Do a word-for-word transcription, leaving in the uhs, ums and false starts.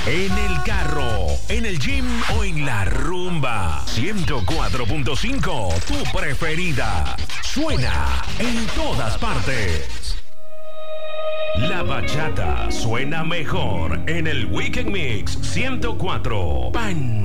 En el carro, en el gym o en la rumba. ciento cuatro punto cinco, tu preferida. Suena en todas partes. La bachata suena mejor en el Weekend Mix ciento cuatro. Pan.